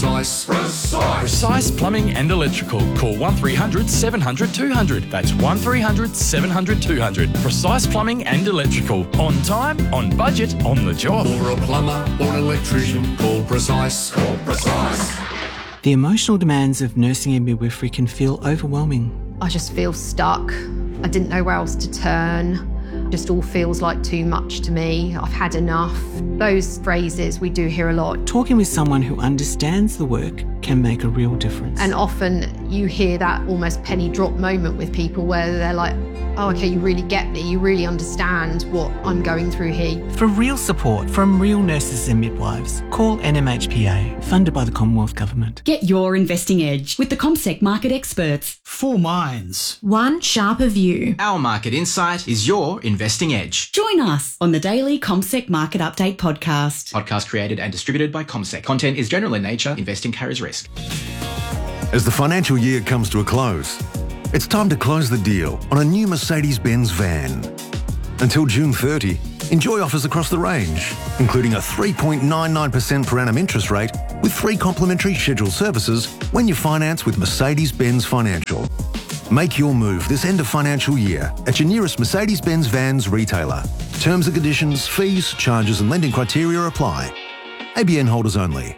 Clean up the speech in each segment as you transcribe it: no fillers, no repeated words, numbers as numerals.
Precise. Precise Plumbing and Electrical. Call 1300 700 200. That's 1300 700 200. Precise Plumbing and Electrical. On time, on budget, on the job. For a plumber or an electrician, call Precise. Call Precise. The emotional demands of nursing and midwifery can feel overwhelming. I just feel stuck. I didn't know where else to turn. Just all feels like too much to me. I've had enough. Those phrases we do hear a lot. Talking with someone who understands the work can make a real difference. And often you hear that almost penny drop moment with people where they're like, oh, okay, you really get me. You really understand what I'm going through here. For real support from real nurses and midwives, call NMHPA, funded by the Commonwealth Government. Get your investing edge with the CommSec market experts. 4 minds. One sharper view. Our market insight is your investing edge. Join us on the daily CommSec Market Update podcast. Podcast created and distributed by CommSec. Content is general in nature. Investing carries risk. As the financial year comes to a close, it's time to close the deal on a new Mercedes-Benz van. Until June 30, enjoy offers across the range, including a 3.99% per annum interest rate with 3 complimentary scheduled services when you finance with Mercedes-Benz Financial. Make your move this end of financial year at your nearest Mercedes-Benz Vans retailer. Terms and conditions, fees, charges and lending criteria apply. ABN holders only.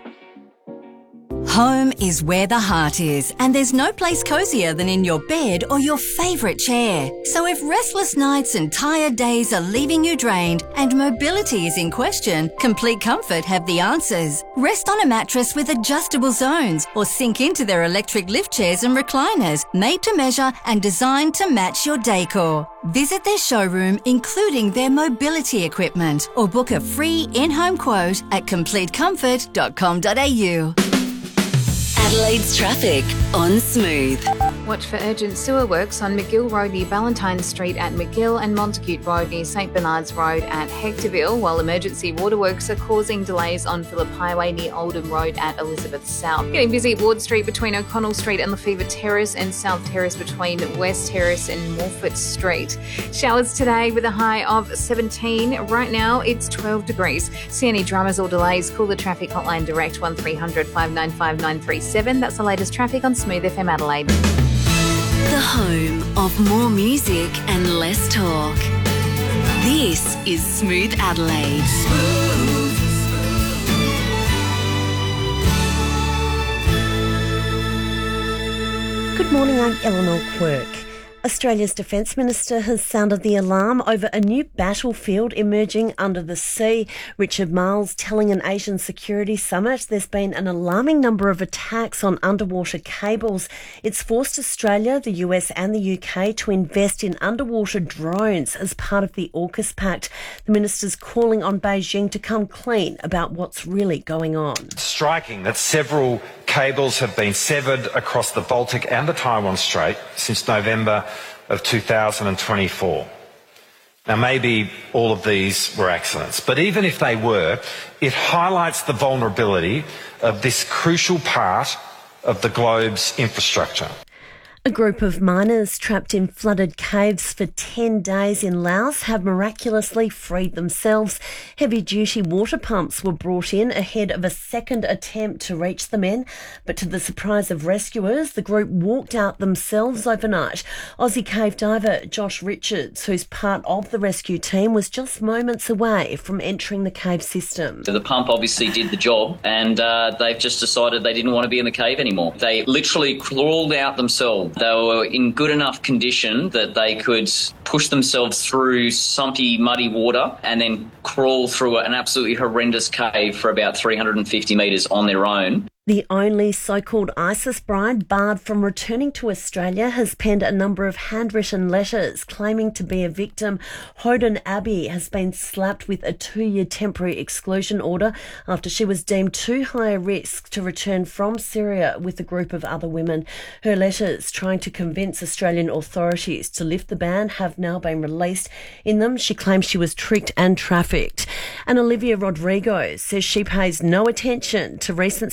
Home is where the heart is, and there's no place cosier than in your bed or your favourite chair. So if restless nights and tired days are leaving you drained and mobility is in question, Complete Comfort have the answers. Rest on a mattress with adjustable zones or sink into their electric lift chairs and recliners, made to measure and designed to match your decor. Visit their showroom, including their mobility equipment, or book a free in-home quote at completecomfort.com.au. Adelaide's traffic on Smooth. Watch for urgent sewer works on McGill Road near Ballantyne Street at McGill and Montacute Road near St Bernard's Road at Hectorville, while emergency waterworks are causing delays on Phillip Highway near Oldham Road at Elizabeth South. Getting busy at Ward Street between O'Connell Street and Lefevre Terrace, and South Terrace between West Terrace and Morford Street. Showers today with a high of 17. Right now it's 12 degrees. See any dramas or delays, call the traffic hotline direct 1300 595 937. That's the latest traffic on Smooth FM Adelaide. The home of more music and less talk. This is Smooth Adelaide. Good morning, I'm Eleanor Quirk. Australia's Defence Minister has sounded the alarm over a new battlefield emerging under the sea. Richard Marles telling an Asian Security Summit there's been an alarming number of attacks on underwater cables. It's forced Australia, the US and the UK to invest in underwater drones as part of the AUKUS Pact. The minister's calling on Beijing to come clean about what's really going on. It's striking that several cables have been severed across the Baltic and the Taiwan Strait since November of 2024. Now, maybe all of these were accidents, but even if they were, it highlights the vulnerability of this crucial part of the globe's infrastructure. A group of miners trapped in flooded caves for 10 days in Laos have miraculously freed themselves. Heavy-duty water pumps were brought in ahead of a second attempt to reach the men, but to the surprise of rescuers, the group walked out themselves overnight. Aussie cave diver Josh Richards, who's part of the rescue team, was just moments away from entering the cave system. So the pump obviously did the job, and they've just decided they didn't want to be in the cave anymore. They literally crawled out themselves. They were in good enough condition that they could push themselves through sumpy, muddy water and then crawl through an absolutely horrendous cave for about 350 metres on their own. The only so-called ISIS bride barred from returning to Australia has penned a number of handwritten letters claiming to be a victim. Hoden Abbey has been slapped with a 2-year temporary exclusion order after she was deemed too high a risk to return from Syria with a group of other women. Her letters trying to convince Australian authorities to lift the ban have now been released. In them, she claims she was tricked and trafficked. And Olivia Rodrigo says she pays no attention to recent speculation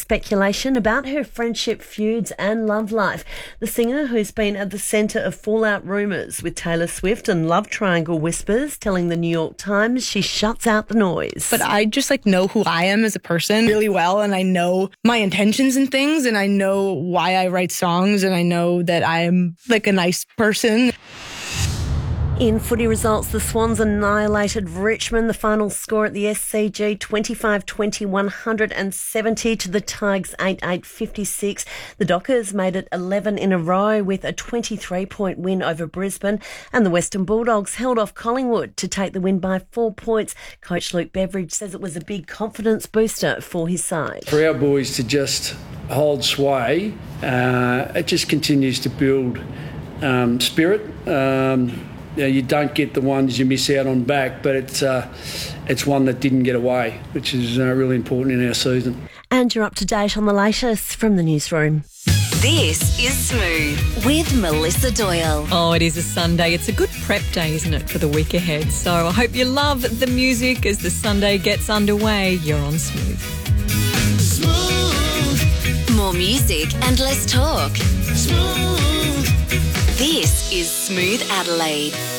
speculation about her friendship, feuds and love life. The singer, who's been at the centre of fallout rumours with Taylor Swift and love triangle whispers, telling the New York Times she shuts out the noise. But I just know who I am as a person really well, and I know my intentions and things, and I know why I write songs, and I know that I am a nice person. In footy results, the Swans annihilated Richmond. The final score at the SCG, 25-20, 170 to the Tigers, 8-8-56. The Dockers made it 11 in a row with a 23-point win over Brisbane. And the Western Bulldogs held off Collingwood to take the win by 4 points. Coach Luke Beveridge says it was a big confidence booster for his side. For our boys to just hold sway, it just continues to build spirit. You don't get the ones you miss out on back, but it's one that didn't get away, which is really important in our season. And you're up to date on the latest from the newsroom. This is Smooth with Melissa Doyle. Oh, it is a Sunday. It's a good prep day, isn't it, for the week ahead? So I hope you love the music as the Sunday gets underway. You're on Smooth. Smooth. More music and less talk. Smooth. This is Smooth Adelaide.